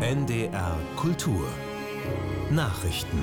NDR Kultur Nachrichten.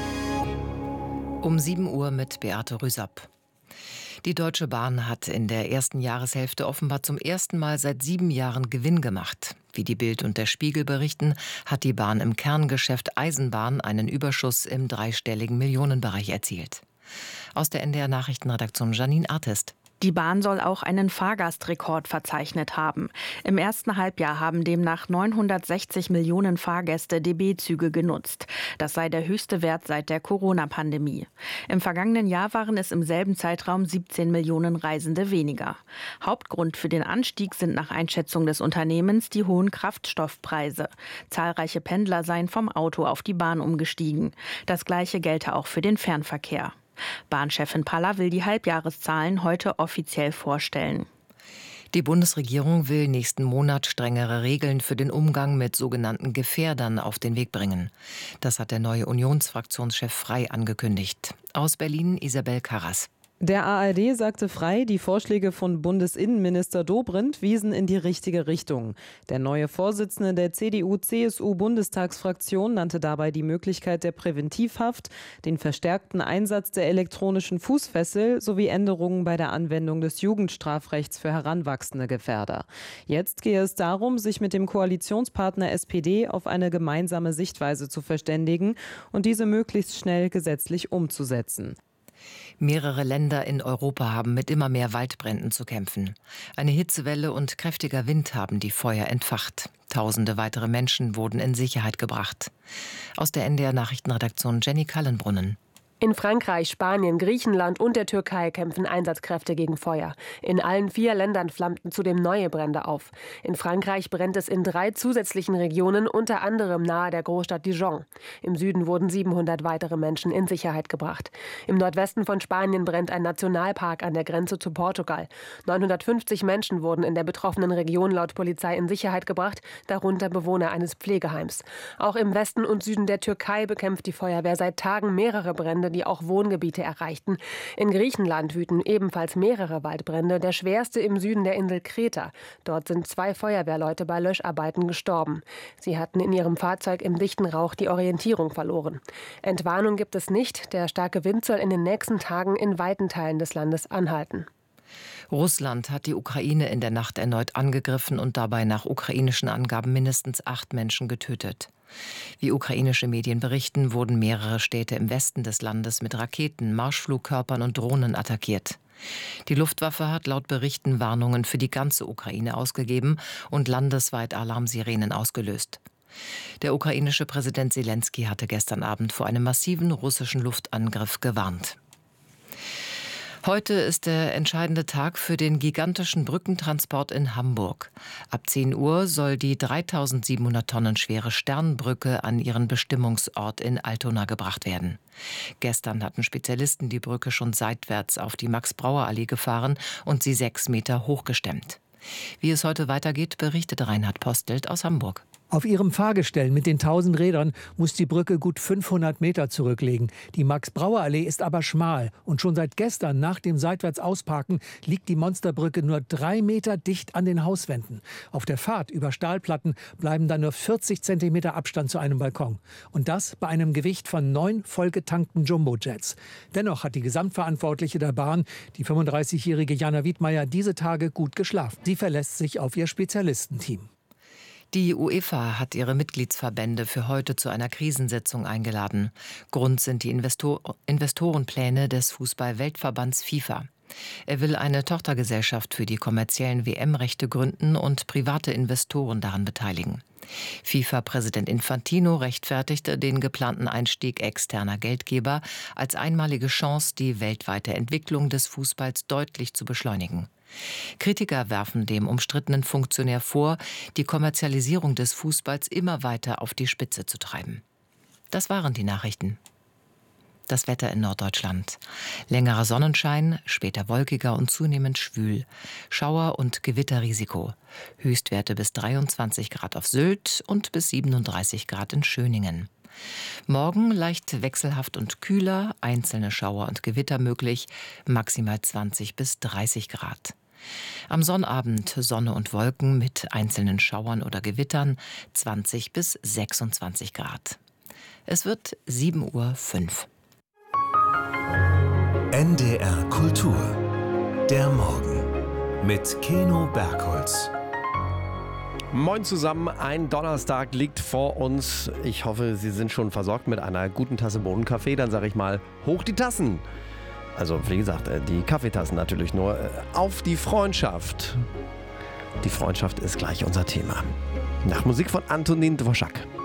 Um 7 Uhr mit Beate Rüsapp. Die Deutsche Bahn hat in der ersten Jahreshälfte offenbar zum ersten Mal seit 7 Jahren Gewinn gemacht. Wie die Bild und der Spiegel berichten, hat die Bahn im Kerngeschäft Eisenbahn einen Überschuss im dreistelligen Millionenbereich erzielt. Aus der NDR Nachrichtenredaktion Janine Artest. Die Bahn soll auch einen Fahrgastrekord verzeichnet haben. Im ersten Halbjahr haben demnach 960 Millionen Fahrgäste DB-Züge genutzt. Das sei der höchste Wert seit der Corona-Pandemie. Im vergangenen Jahr waren es im selben Zeitraum 17 Millionen Reisende weniger. Hauptgrund für den Anstieg sind nach Einschätzung des Unternehmens die hohen Kraftstoffpreise. Zahlreiche Pendler seien vom Auto auf die Bahn umgestiegen. Das Gleiche gelte auch für den Fernverkehr. Bahnchefin Paller will die Halbjahreszahlen heute offiziell vorstellen. Die Bundesregierung will nächsten Monat strengere Regeln für den Umgang mit sogenannten Gefährdern auf den Weg bringen. Das hat der neue Unionsfraktionschef Frey angekündigt. Aus Berlin Isabel Karras. Der ARD sagte Frey, die Vorschläge von Bundesinnenminister Dobrindt wiesen in die richtige Richtung. Der neue Vorsitzende der CDU-CSU-Bundestagsfraktion nannte dabei die Möglichkeit der Präventivhaft, den verstärkten Einsatz der elektronischen Fußfessel sowie Änderungen bei der Anwendung des Jugendstrafrechts für heranwachsende Gefährder. Jetzt gehe es darum, sich mit dem Koalitionspartner SPD auf eine gemeinsame Sichtweise zu verständigen und diese möglichst schnell gesetzlich umzusetzen. Mehrere Länder in Europa haben mit immer mehr Waldbränden zu kämpfen. Eine Hitzewelle und kräftiger Wind haben die Feuer entfacht. Tausende weitere Menschen wurden in Sicherheit gebracht. Aus der NDR Nachrichtenredaktion Jenny Kallenbrunnen. In Frankreich, Spanien, Griechenland und der Türkei kämpfen Einsatzkräfte gegen Feuer. In allen 4 Ländern flammten zudem neue Brände auf. In Frankreich brennt es in 3 zusätzlichen Regionen, unter anderem nahe der Großstadt Dijon. Im Süden wurden 700 weitere Menschen in Sicherheit gebracht. Im Nordwesten von Spanien brennt ein Nationalpark an der Grenze zu Portugal. 950 Menschen wurden in der betroffenen Region laut Polizei in Sicherheit gebracht, darunter Bewohner eines Pflegeheims. Auch im Westen und Süden der Türkei bekämpft die Feuerwehr seit Tagen mehrere Brände, die auch Wohngebiete erreichten. In Griechenland wüten ebenfalls mehrere Waldbrände, der schwerste im Süden der Insel Kreta. Dort sind 2 Feuerwehrleute bei Löscharbeiten gestorben. Sie hatten in ihrem Fahrzeug im dichten Rauch die Orientierung verloren. Entwarnung gibt es nicht. Der starke Wind soll in den nächsten Tagen in weiten Teilen des Landes anhalten. Russland hat die Ukraine in der Nacht erneut angegriffen und dabei nach ukrainischen Angaben mindestens 8 Menschen getötet. Wie ukrainische Medien berichten, wurden mehrere Städte im Westen des Landes mit Raketen, Marschflugkörpern und Drohnen attackiert. Die Luftwaffe hat laut Berichten Warnungen für die ganze Ukraine ausgegeben und landesweit Alarmsirenen ausgelöst. Der ukrainische Präsident Selenskyj hatte gestern Abend vor einem massiven russischen Luftangriff gewarnt. Heute ist der entscheidende Tag für den gigantischen Brückentransport in Hamburg. Ab 10 Uhr soll die 3700 Tonnen schwere Sternbrücke an ihren Bestimmungsort in Altona gebracht werden. Gestern hatten Spezialisten die Brücke schon seitwärts auf die Max-Brauer-Allee gefahren und sie 6 Meter hochgestemmt. Wie es heute weitergeht, berichtet Reinhard Postelt aus Hamburg. Auf ihrem Fahrgestell mit den 1000 Rädern muss die Brücke gut 500 Meter zurücklegen. Die Max-Brauer-Allee ist aber schmal und schon seit gestern nach dem Seitwärtsausparken liegt die Monsterbrücke nur 3 Meter dicht an den Hauswänden. Auf der Fahrt über Stahlplatten bleiben dann nur 40 Zentimeter Abstand zu einem Balkon. Und das bei einem Gewicht von 9 vollgetankten Jumbo-Jets. Dennoch hat die Gesamtverantwortliche der Bahn, die 35-jährige Jana Wiedmeier, diese Tage gut geschlafen. Sie verlässt sich auf ihr Spezialistenteam. Die UEFA hat ihre Mitgliedsverbände für heute zu einer Krisensitzung eingeladen. Grund sind die Investorenpläne des Fußball-Weltverbands FIFA. Er will eine Tochtergesellschaft für die kommerziellen WM-Rechte gründen und private Investoren daran beteiligen. FIFA-Präsident Infantino rechtfertigte den geplanten Einstieg externer Geldgeber als einmalige Chance, die weltweite Entwicklung des Fußballs deutlich zu beschleunigen. Kritiker werfen dem umstrittenen Funktionär vor, die Kommerzialisierung des Fußballs immer weiter auf die Spitze zu treiben. Das waren die Nachrichten. Das Wetter in Norddeutschland. Längerer Sonnenschein, später wolkiger und zunehmend schwül. Schauer- und Gewitterrisiko. Höchstwerte bis 23 Grad auf Sylt und bis 37 Grad in Schöningen. Morgen leicht wechselhaft und kühler, einzelne Schauer und Gewitter möglich, maximal 20 bis 30 Grad. Am Sonnabend Sonne und Wolken mit einzelnen Schauern oder Gewittern, 20 bis 26 Grad. Es wird 7:05 Uhr. NDR Kultur. Der Morgen mit Keno Bergholz. Moin zusammen, ein Donnerstag liegt vor uns. Ich hoffe, Sie sind schon versorgt mit einer guten Tasse Bohnenkaffee. Dann sage ich mal, hoch die Tassen. Also wie gesagt, die Kaffeetassen natürlich nur. Auf die Freundschaft. Die Freundschaft ist gleich unser Thema. Nach Musik von Antonin Dvořák.